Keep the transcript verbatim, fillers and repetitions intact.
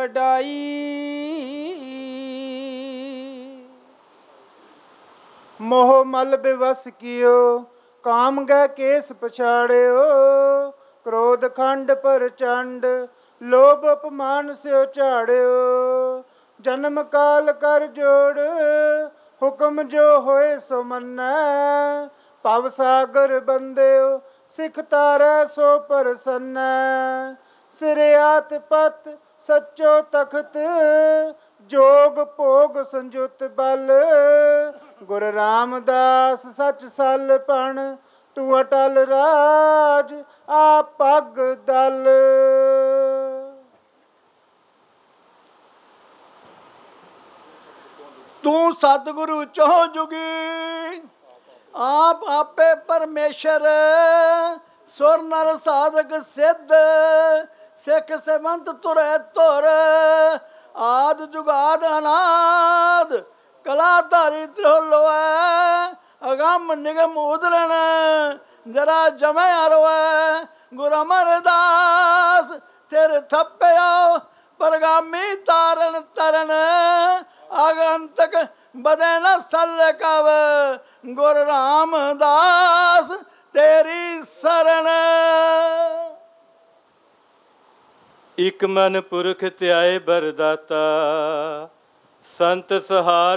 ਵਡਾਈ। मोह मल बिवस कियो काम गए केस पछाड़ियो। क्रोध खंड पर चंड लोभ अपमान से झाड़ियो। जन्म काल कर जोड़ हुक्म जो होए सो मन्नै। भव सागर बंदेओ सिख तारै सो प्रसन्नै। सिरयात पत सच्चो तखत जोग भोग संजुत बल। गुरु रामदास सच सल पण तू अटल राज आ पग दल। तू सतगुरु चौं जुगी आप आपे परमेश्वर। सुर नर साधक सिद्ध सिख सेवंत तुरे तुर। आद जुगाद अनाद कलाधारी त्रिलोए। अगम निगम उदरण जरा जमै अरोए। गुरु अमरदास थिर थप्पयो परगामी तारण तरन। आगंतक बदे न सल कव गुरु रामदास तेरी शरण। इक मन पुरख त्याए बरदाता संत सहार